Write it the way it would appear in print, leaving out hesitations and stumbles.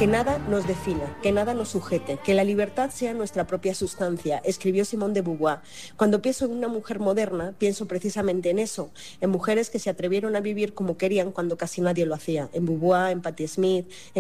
Que nada nos defina, que nada nos sujete, que la libertad sea nuestra propia sustancia, escribió Simone de Beauvoir. Cuando pienso en una mujer moderna, pienso precisamente en eso, en mujeres que se atrevieron a vivir como querían cuando casi nadie lo hacía, en Beauvoir, en Patti Smith, en